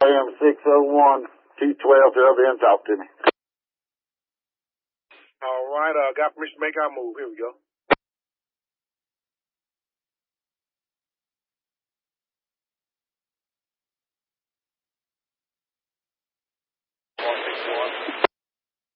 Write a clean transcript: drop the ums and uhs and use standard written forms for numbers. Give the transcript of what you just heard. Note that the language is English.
AM 601 T12 to over and talk to me. All right, got permission to make our move. Here we go.